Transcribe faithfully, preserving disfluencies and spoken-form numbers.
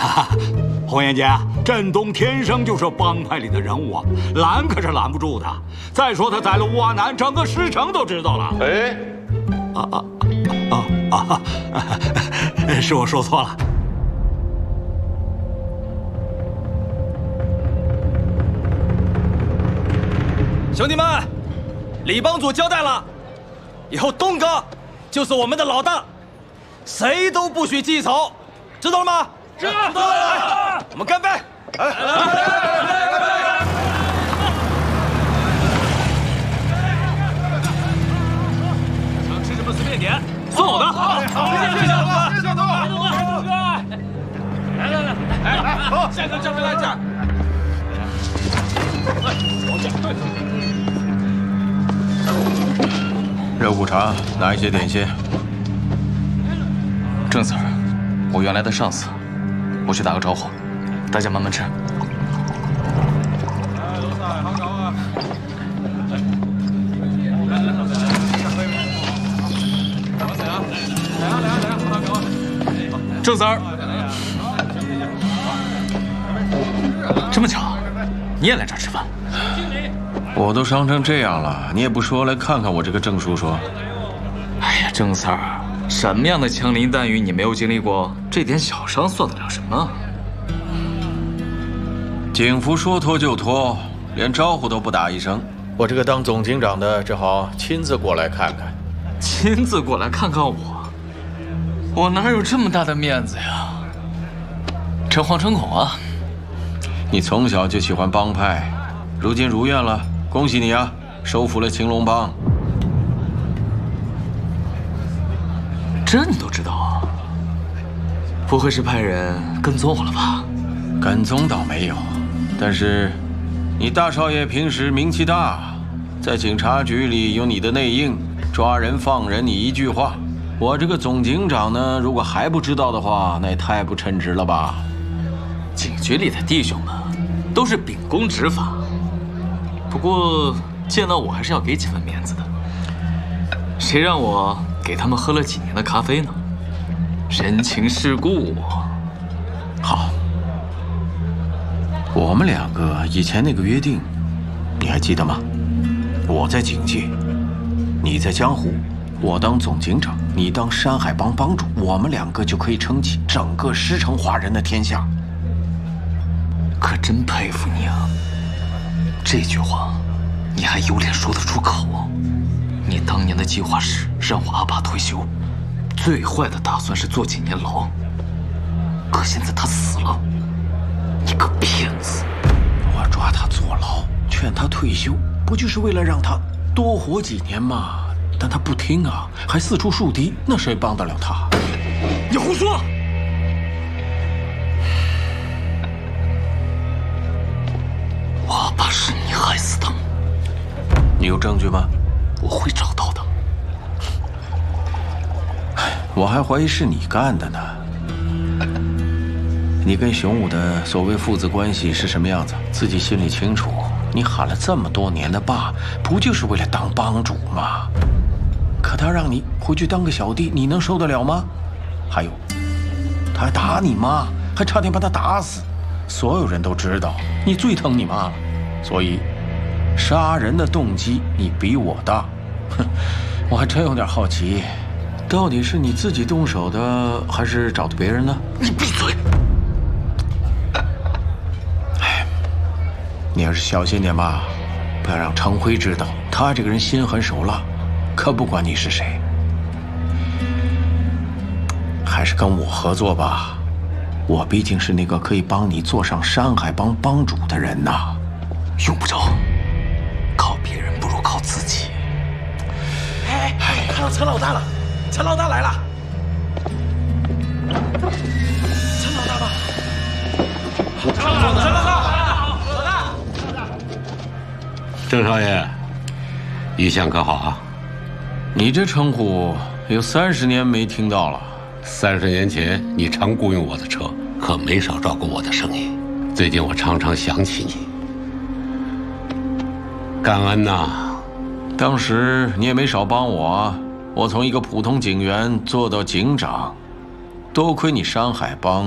啊，红颜姐，振东天生就是帮派里的人物啊，拦可是拦不住的。再说他宰了乌阿南，整个师城都知道了。 哎， 啊啊啊啊！是我说错了。 兄弟们，李帮主交代了，以后东哥就是我们的老大，谁都不许记仇，知道了吗？知道了。我们干杯！来来来来来来！想吃什么随便点，算我的。好，谢谢小哥，谢谢小哥，小哥。来来来，来来，好，下个这边来这儿。来，我讲对。 肉骨茶，拿一些点心。 郑 Sir， 我原来的上司，我去打个招呼，大家慢慢吃。郑 Sir， 这么巧，你也来这儿吃饭？ 我都伤成这样了，你也不说来看看我这个郑叔叔。 哎呀，郑 Sir， 什么样的枪林弹雨你没有经历过？这点小伤算得了什么？ 警服说脱就脱，连招呼都不打一声。我这个当总警长的只好亲自过来看看。 亲自过来看看我？我哪有这么大的面子呀？诚惶诚恐啊！ 你从小就喜欢帮派，如今如愿了。恭喜你啊，收服了青龙帮。 这你都知道啊？不会是派人跟踪我了吧？ 跟踪倒没有，但是你大少爷平时名气大，在警察局里有你的内应，抓人放人你一句话。我这个总警长呢，如果还不知道的话，那也太不称职了吧？ 警局里的弟兄们都是秉公执法。不过见到我还是要给几分面子的。谁让我给他们喝了几年的咖啡呢？人情世故。 好，我们两个以前那个约定，你还记得吗？我在警界，你在江湖，我当总警长，你当山海帮帮主，我们两个就可以撑起整个狮城华人的天下。 可真佩服你啊！这句话，你还有脸说得出口？你当年的计划是让我阿爸退休，最坏的打算是坐几年牢。可现在他死了，你个骗子！ 我抓他坐牢，劝他退休，不就是为了让他多活几年吗？但他不听啊，还四处树敌，那谁帮得了他？ 你胡说！我阿爸是你害死的。 你有证据吗？ 我会找到的。 我还怀疑是你干的呢。你跟熊武的所谓父子关系是什么样子，自己心里清楚。你喊了这么多年的爸，不就是为了当帮主吗？可他让你回去当个小弟，你能受得了吗？还有，他还打你妈，还差点把他打死。所有人都知道你最疼你妈了，所以杀人的动机你比我大。哼，我还真有点好奇，到底是你自己动手的，还是找的别人呢？ 你闭嘴！ 哎，你要是小心点吧，不要让程辉知道，他这个人心狠手辣，可不管你是谁。还是跟我合作吧，我毕竟是那个可以帮你坐上山海帮帮主的人呐。 用不着，靠别人不如靠自己。 哎哎，看到陈老大了，陈老大来了。陈老大吧，陈老大，陈老大，老大， 郑少爷，一向可好啊？ 你这称呼有三十年没听到了。 三十年前你常雇佣我的车，可没少照顾我的生意。最近我常常想起你，感恩呐。 当时你也没少帮我，我从一个普通警员做到警长，多亏你山海帮